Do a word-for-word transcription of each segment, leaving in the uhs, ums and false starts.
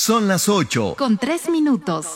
Son las ocho. Con tres minutos.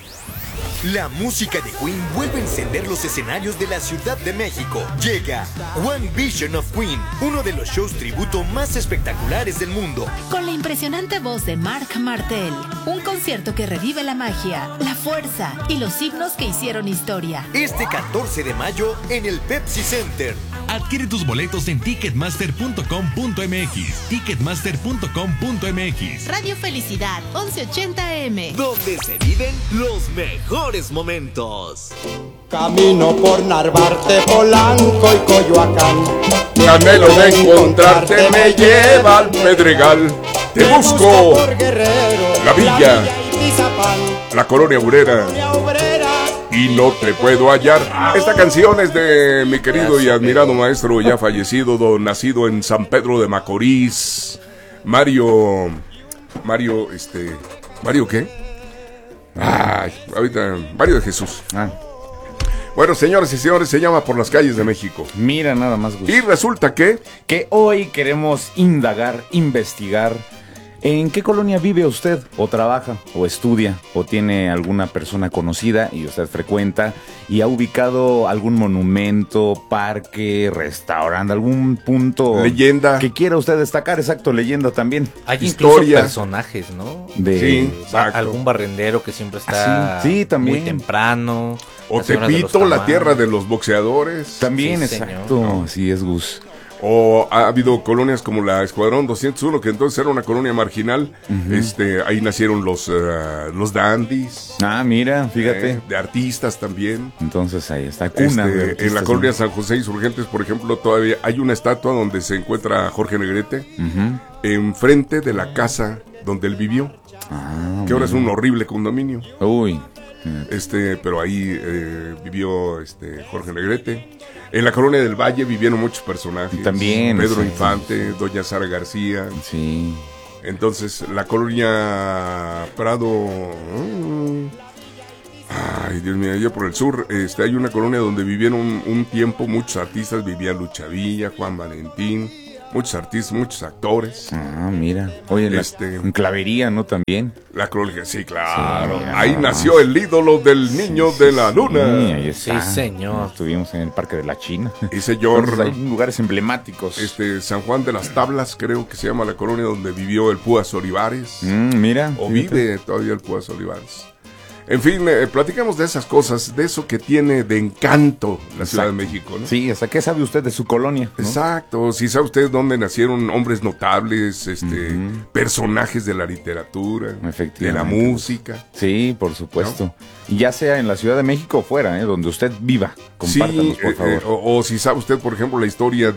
La música de Queen vuelve a encender los escenarios de la Ciudad de México. Llega One Vision of Queen, uno de los shows tributo más espectaculares del mundo. Con la impresionante voz de Marc Martel, un concierto que revive la magia, la fuerza y los himnos que hicieron historia. Este catorce de mayo en el Pepsi Center. Adquiere tus boletos en ticketmaster punto com punto m x, ticketmaster punto com punto m x. Radio Felicidad, once ochenta A M. Donde se viven los mejores momentos. Camino por Narvarte, Polanco y Coyoacán. Mi anhelo de encontrarte me lleva al Pedregal. Te busco por Guerrero, la villa, la villa y Tizapán, la colonia obrera, la obrera, y no te puedo hallar. Esta canción es de mi querido y admirado maestro ya fallecido, don, nacido en San Pedro de Macorís, Mario, Mario, este, ¿Mario qué? Ay, ahorita, Mario de Jesús. Ah. Bueno, señores y señores, se llama Por las calles de México. Mira nada más, Gus. Y resulta que... Que hoy queremos indagar, investigar en qué colonia vive usted, o trabaja, o estudia, o tiene alguna persona conocida y usted frecuenta y ha ubicado algún monumento, parque, restaurante, algún punto... Leyenda. Que quiera usted destacar, exacto, leyenda también. Hay Historia. incluso personajes, ¿no? De... Sí, Va- exacto. algún barrendero que siempre está Ah, sí, sí, también. muy temprano. O las señoras de los Tepito, la tamales. tierra de los boxeadores. También, Sí, señor. exacto, así es, Gus. O ha habido colonias como la Escuadrón doscientos uno, que entonces era una colonia marginal. Uh-huh. Este, ahí nacieron los, uh, los dandies. Ah, mira, fíjate. eh, de artistas también. Entonces ahí está, cuna Este, de en artistas, la ¿no? colonia San José Insurgentes, por ejemplo, todavía hay una estatua donde se encuentra Jorge Negrete, Ujú. enfrente de la casa donde él vivió, Ah, que ahora es mira. un horrible condominio. Uy. Este, pero ahí eh, vivió este Jorge Negrete. En la colonia del Valle vivieron muchos personajes. También, Pedro sí. Infante, doña Sara García. Sí. Entonces, la colonia Prado. mm, Ay, Dios mío, allá por el sur, este, hay una colonia donde vivieron un, un tiempo muchos artistas, vivía Lucha Villa, Juan Valentín, muchos artistas, muchos actores. Ah, mira. Oye, la, Este- en Clavería, ¿no? También. La crónica, sí, claro. Sí, ahí ah. nació el ídolo del niño Sí, de sí, la sí, luna. ahí está. Sí, señor. Estuvimos en el Parque de la China. Y señor, Entonces, hay lugares emblemáticos. este, San Juan de las Tablas, creo que se llama la colonia donde vivió el Púas Olivares. Mm, mira. O fíjate. vive todavía el Púas Olivares. En fin, eh, platicamos de esas cosas, de eso que tiene de encanto la Ciudad de Exacto. México, ¿no? Sí, ¿hasta qué sabe usted de su colonia? ¿no? Exacto, si sabe usted dónde nacieron hombres notables, este, Ujú. personajes de la literatura, de la Efectivamente. música. Sí, por supuesto. Y ya sea en la Ciudad de México o fuera, ¿eh? Donde usted viva. Compártanos, Sí, por eh, favor. eh, o, o si sabe usted, por ejemplo, la historia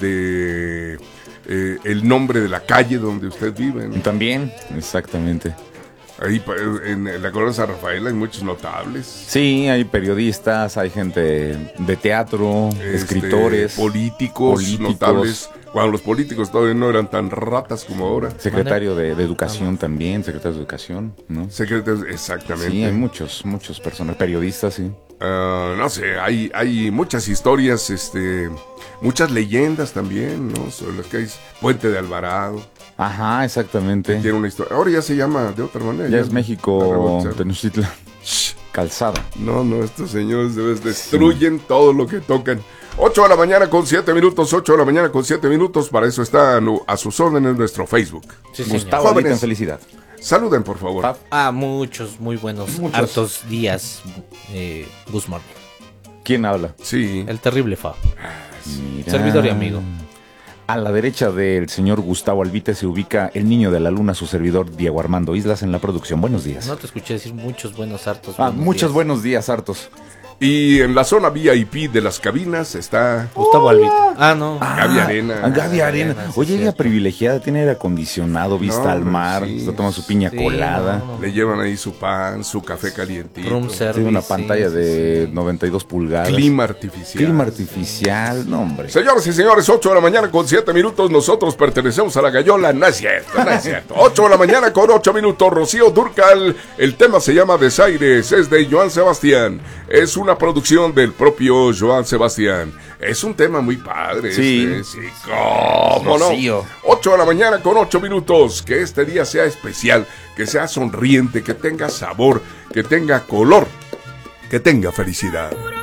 de eh, el nombre de la calle donde usted vive, ¿no? También, exactamente. Ahí pa- en la colonia San Rafael hay muchos notables. Sí, hay periodistas, hay gente de teatro, Este, escritores, políticos, políticos. notables. Cuando los políticos todavía no eran tan ratas como ahora. secretario de, de Educación también, secretario de Educación, ¿no? Secretarios, exactamente. Sí, hay muchos, muchos personas, periodistas, sí. Ah, no sé, hay, hay muchas historias, este, muchas leyendas también, ¿no? Sobre las que hay Puente de Alvarado, Ajá, exactamente. tiene una historia. Ahora ya se llama de otra manera. Ya es México, la rebautizaron. Tenochtitlan, Shh. Calzada. No, no, estos señores de vez destruyen todo lo que tocan. ocho de la mañana con siete minutos, ocho de la mañana con siete minutos, para eso está a sus órdenes nuestro Facebook. Sí, señor. Gustavo Jóvenes. Alita en Felicidad. Saluden, por favor. Pap. Ah, muchos, muy buenos, Muchos. hartos días, eh, Guzmán. ¿Quién habla? Sí. El terrible Fa. Mira. Servidor y amigo. A la derecha del señor Gustavo Albite se ubica el niño de la luna, su servidor Diego Armando Islas en la producción. Buenos días. No te escuché decir muchos buenos hartos. Ah, buenos muchos días. buenos días, hartos. Y en la zona V I P de las cabinas está Gustavo Albita. Ah, no. Gaby Arena. Ah, Gaby Arena. Arena, sí, Oye, ella cierto. privilegiada, tiene aire acondicionado, vista No, al mar, sí. está tomando su piña Sí, colada. no, no. Le llevan ahí su pan, su café calientito. Room service. Tiene una sí, pantalla sí, de sí. noventa y dos pulgadas. Clima artificial. Clima artificial, no hombre. Señoras y señores, ocho de la mañana con siete minutos, nosotros pertenecemos a la Gallola, no es cierto, no es cierto. ocho de la mañana con ocho minutos, Rocío Dúrcal, el tema se llama Desaires, es de Joan Sebastián, es una producción del propio Joan Sebastián, es un tema muy padre. padre. Sí. Este, sí, cómo no. Rocío. ocho de la mañana con ocho minutos. Que este día sea especial, que sea sonriente, que tenga sabor, que tenga color, que tenga felicidad.